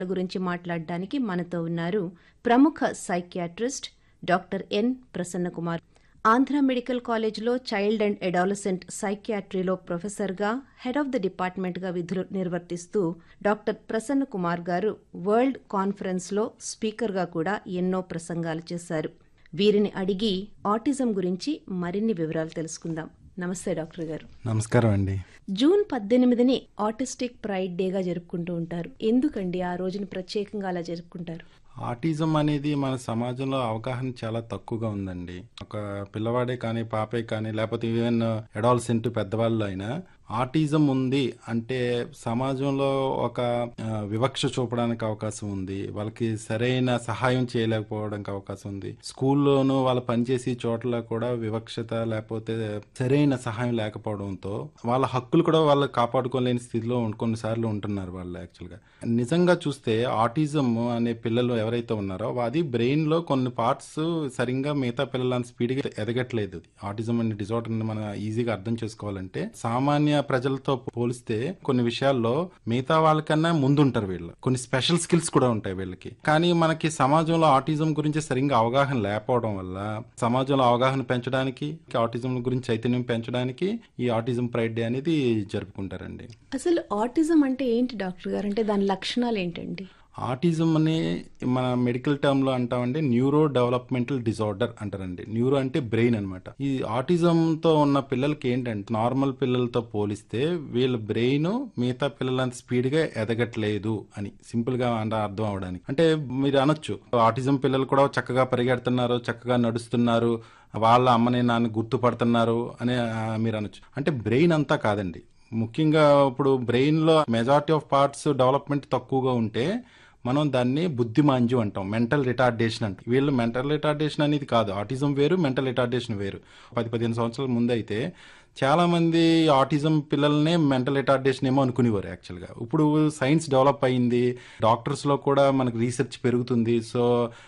గురించి మాట్లాడడానికి మనతో ఉన్నారు ప్రముఖ psychiatrist doctor N Prasanna Kumar. Andhra medical కాలేజ్లో చైల్డ్ అండ్ అడాలసెంట్ సైకియాట్రీలో ప్రొఫెసర్గా, హెడ్ ఆఫ్ ది డిపార్ట్మెంట్గా విధులు నిర్వర్తిస్తూ డాక్టర్ ప్రసన్న కుమార్ గారు వరల్డ్ కాన్ఫరెన్స్లో స్పీకర్గా కూడా ఎన్నో ప్రసంగాలు చేశారు. వీరిని అడిగి ఆటిజం గురించి మరిన్ని వివరాలు తెలుసుకుందాం. నమస్తే డాక్టర్ గారు. నమస్కారం అండి. జూన్ 18ని ఆటిస్టిక్ ప్రైడ్ డేగా జరుపుకుంటూ ఉంటారు. ఎందుకండి ఆ రోజును ప్రత్యేకంగా అలా జరుపుకుంటారు? ఆటిజం అనేది మన సమాజంలో అవగాహన చాలా తక్కువగా ఉందండి. ఒక పిల్లవాడే కానీ, పాపే కానీ, లేకపోతే ఈవెన్ అడాలసెంట్ పెద్దవాళ్ళు అయినా ఆటిజం ఉంది అంటే సమాజంలో ఒక వివక్ష చూపడానికి అవకాశం ఉంది. వాళ్ళకి సరైన సహాయం చేయలేకపోవడానికి అవకాశం ఉంది. స్కూల్లోనూ వాళ్ళు పనిచేసే చోట్ల కూడా వివక్షత లేకపోతే సరైన సహాయం లేకపోవడంతో వాళ్ళ హక్కులు కూడా వాళ్ళు కాపాడుకోలేని స్థితిలో కొన్నిసార్లు ఉంటున్నారు వాళ్ళు. యాక్చువల్గా నిజంగా చూస్తే ఆటిజం అనే పిల్లలు ఎవరైతే ఉన్నారో అది బ్రెయిన్ లో కొన్ని పార్ట్స్ సరిగ్గా మిగతా పిల్లల స్పీడ్గా ఎదగట్లేదు. ఆటిజం అనే డిజార్డర్ మనం ఈజీగా అర్థం చేసుకోవాలంటే సామాన్య ప్రజలతో పోలిస్తే కొన్ని విషయాల్లో మిగతా వాళ్ళకన్నా ముందుంటారు వీళ్ళు. కొన్ని స్పెషల్ స్కిల్స్ కూడా ఉంటాయి వీళ్ళకి. కానీ మనకి సమాజంలో ఆటిజం గురించి సరిగ్గా అవగాహన లేకపోవడం వల్ల సమాజంలో అవగాహన పెంచడానికి, ఆటిజం గురించి చైతన్యం పెంచడానికి ఈ ఆటిజం ప్రైడ్ డే అనేది జరుపుకుంటారండి. అసలు ఆటిజం అంటే ఏంటి డాక్టర్ గారు? అంటే దాని లక్షణాలు ఏంటండి? ఆటిజం అని మన మెడికల్ టర్మ్ లో అంటామంటే న్యూరో డెవలప్మెంటల్ డిజార్డర్ అంటారండి. న్యూరో అంటే బ్రెయిన్ అనమాట. ఈ ఆటిజంతో ఉన్న పిల్లలకి ఏంటంటే నార్మల్ పిల్లలతో పోలిస్తే వీళ్ళ బ్రెయిన్ మిగతా పిల్లలంత స్పీడ్ గా ఎదగట్లేదు అని సింపుల్ గా అర్థం అవడానికి. అంటే మీరు అనొచ్చు ఆటిజం పిల్లలు కూడా చక్కగా పరిగెడుతున్నారు, చక్కగా నడుస్తున్నారు, వాళ్ళ అమ్మని నాన్న గుర్తుపడుతున్నారు అని మీరు అనొచ్చు. అంటే బ్రెయిన్ అంతా కాదండి. ముఖ్యంగా ఇప్పుడు బ్రెయిన్ లో మెజారిటీ ఆఫ్ పార్ట్స్ డెవలప్మెంట్ తక్కువగా ఉంటే మనం దాన్ని బుద్ధిమాంద్యం అంటాం, మెంటల్ రిటార్డేషన్ అంటాం. వీళ్ళు మెంటల్ రిటార్డేషన్ అనేది కాదు, ఆటిజం వేరు, మెంటల్ రిటార్డేషన్ వేరు. 10-15 సంవత్సరాల ముందు అయితే చాలా మంది ఆటిజం పిల్లల్ని మెంటల్ రిటార్డేషన్ ఏమో అనుకునేవారు. యాక్చువల్గా ఇప్పుడు సైన్స్ డెవలప్ అయింది, డాక్టర్స్ లో కూడా మనకు రీసెర్చ్ పెరుగుతుంది. సో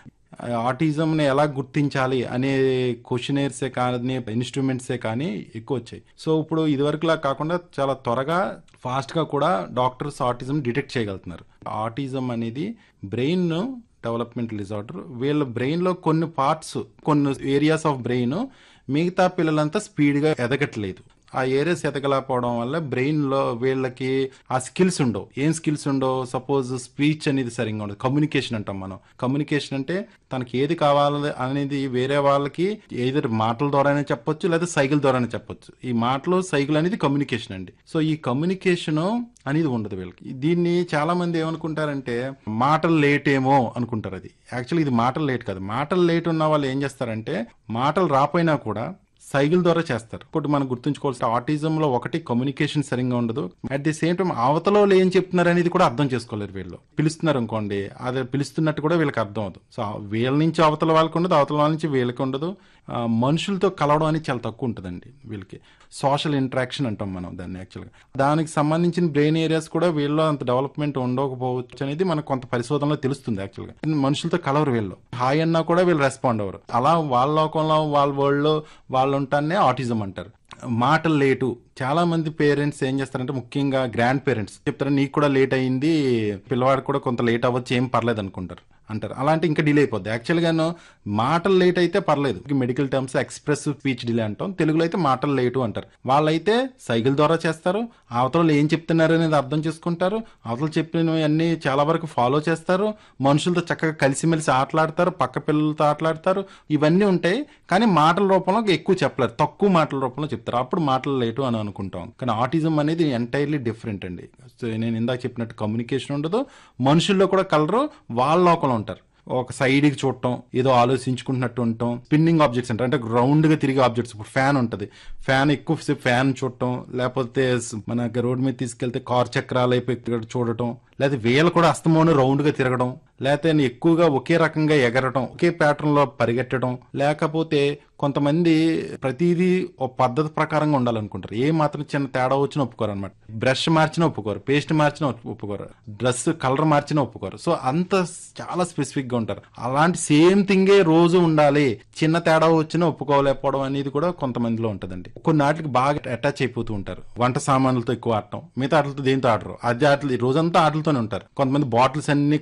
ఆటిజంని ఎలా గుర్తించాలి అనే క్వశ్చనర్సే కానీ, ఇన్స్ట్రుమెంట్సే కానీ ఎక్కువ వచ్చాయి. సో ఇప్పుడు ఇదివరకులా కాకుండా చాలా త్వరగా ఫాస్ట్ గా కూడా డాక్టర్స్ ఆటిజం డిటెక్ట్ చేయగలుగుతున్నారు. ఆటిజం అనేది బ్రెయిన్ డెవలప్మెంటల్ డిజార్డర్. వీళ్ళ బ్రెయిన్ లో కొన్ని పార్ట్స్, కొన్ని ఏరియాస్ ఆఫ్ బ్రెయిన్ మిగతా పిల్లలంతా స్పీడ్ గా ఎదగట్లేదు. ఆ ఏరియాస్ ఎదగలేకపోవడం వల్ల బ్రెయిన్ లో వీళ్ళకి ఆ స్కిల్స్ ఉండవు. ఏం స్కిల్స్ ఉండవు? సపోజ్ స్పీచ్ అనేది సరిగ్గా ఉండదు. కమ్యూనికేషన్ అంటాం మనం. కమ్యూనికేషన్ అంటే తనకి ఏది కావాలి అనేది వేరే వాళ్ళకి ఏదో మాటల ద్వారానే చెప్పొచ్చు, లేదా సైకిల్ ద్వారానే చెప్పొచ్చు. ఈ మాటలు సైకిల్ అనేది కమ్యూనికేషన్ అండి. సో ఈ కమ్యూనికేషన్ అనేది ఉండదు వీళ్ళకి. దీన్ని చాలా మంది ఏమనుకుంటారంటే మాటలు లేట్ ఏమో అనుకుంటారు. అది యాక్చువల్లీ ఇది మాటలు లేట్ కాదు. మాటలు లేట్ ఉన్న వాళ్ళు ఏం చేస్తారంటే మాటలు రాపోయినా కూడా సైకిల్ ద్వారా చేస్తారు. ఇప్పుడు మనం గుర్తుంచుకోవాల్సిన ఆటిజం లో ఒకటి కమ్యూనికేషన్ సరిగ్గా ఉండదు. అట్ ది సేమ్ టైం అవతల వాళ్ళు ఏం చెప్తున్నారు అనేది కూడా అర్థం చేసుకోలేరు. వీళ్ళు పిలుస్తున్నారు అనుకోండి, అది పిలుస్తున్నట్టు కూడా వీళ్ళకి అర్థం అవుతుంది. సో వీళ్ళ నుంచి అవతల వాళ్ళకి ఉండదు, అవతల వాళ్ళ నుంచి వీళ్ళకి ఉండదు. మనుషులతో కలవడం అనేది చాలా తక్కువ ఉంటుందండి వీళ్ళకి. సోషల్ ఇంటరాక్షన్ అంటాం మనం దాన్ని. యాక్చువల్గా దానికి సంబంధించిన బ్రెయిన్ ఏరియాస్ కూడా వీళ్ళలో అంత డెవలప్మెంట్ ఉండకపోవచ్చు అనేది మనకు కొంత పరిశోధనలో తెలుస్తుంది. యాక్చువల్గా మనుషులతో కలవరు వీళ్ళు. హాయ్ అన్నా కూడా వీళ్ళు రెస్పాండ్ అవ్వరు. అలా వాళ్ళ లోకంలో వాళ్ళ వరల్డ్ లో వాళ్ళు ఉంటానే ఆటిజం అంటారు. మాటలు లేటు. చాలా మంది పేరెంట్స్ ఏం చేస్తారంటే, ముఖ్యంగా గ్రాండ్ పేరెంట్స్ చెప్తారు నీకు కూడా లేట్ అయింది, పిల్లవాడు కూడా కొంత లేట్ అవ్వచ్చు, ఏం పర్లేదు అనుకుంటారు అంటారు. అలాంటి ఇంకా డిలే అయిపోద్ది. యాక్చువల్గాను మాటలు లేట్ అయితే పర్లేదు. Medical terms expressive speech delay అంటాం, తెలుగులో అయితే మాటలు లేటు అంటారు. వాళ్ళైతే సైకిల్ ద్వారా చేస్తారు, అవతల ఏం చెప్తున్నారు అనేది అర్థం చేసుకుంటారు, అవతల చెప్పినవి అన్ని చాలా వరకు ఫాలో చేస్తారు, మనుషులతో చక్కగా కలిసిమెలిసి ఆటలాడతారు, పక్క పిల్లలతో ఆటలాడతారు, ఇవన్నీ ఉంటాయి. కానీ మాటల రూపంలో ఎక్కువ చెప్పలేరు, తక్కువ మాటల రూపంలో చెప్తారు. అప్పుడు మాటలు లేటు అని అనుకుంటాం. కానీ ఆటిజం అనేది ఎంటైర్లీ డిఫరెంట్ అండి. సో నేను ఇందాక చెప్పినట్టు కమ్యూనికేషన్ ఉండదు, మనుషుల్లో కూడా కలరు, వాళ్ళ లోకంలో ఉంటారు. ఒక సైడ్ కి చూడటం, ఏదో ఆలోచించుకుంటున్నట్టు ఉండటం, స్పిన్నింగ్ ఆబ్జెక్ట్స్ అంటారు, అంటే రౌండ్ గా తిరిగే ఆబ్జెక్ట్స్. ఇప్పుడు ఫ్యాన్ ఉంటది, ఫ్యాన్ ఎక్కువసేపు ఫ్యాన్ చూడటం, లేకపోతే మన రోడ్ మీద తీసుకెళ్తే కార్ చక్రాలు అయిపోయి చూడటం, లేదా వేలు కూడా అస్తమాను రౌండ్ గా తిరగడం, లేకపోతే ఎక్కువగా ఒకే రకంగా ఎగరటం, ఒకే ప్యాటర్న్ లో పరిగెట్టడం, లేకపోతే కొంతమంది ప్రతిదీ ఒక పద్ధతి ప్రకారంగా ఉండాలనుకుంటారు. ఏ మాత్రం చిన్న తేడా వచ్చినా ఒప్పుకోరు అనమాట. బ్రష్ మార్చినా ఒప్పుకోరు, పేస్ట్ మార్చినా ఒప్పుకోరు, డ్రెస్ కలర్ మార్చినా ఒప్పుకోరు. సో అంత చాలా స్పెసిఫిక్ గా ఉంటారు. అలాంటి సేమ్ థింగే రోజు ఉండాలి, చిన్న తేడా వచ్చినా ఒప్పుకోలేకపోవడం అనేది కూడా కొంతమందిలో ఉంటదండి. కొన్ని ఆటలకి బాగా అటాచ్ అయిపోతూ ఉంటారు. వంట సామాన్లతో ఎక్కువ ఆడటం, మిగతా ఆటలతో దేంతో ఆడరు. అది ఆటలు రోజంతా ఆటలతోనే ఉంటారు. కొంతమంది బాటిల్స్ అన్ని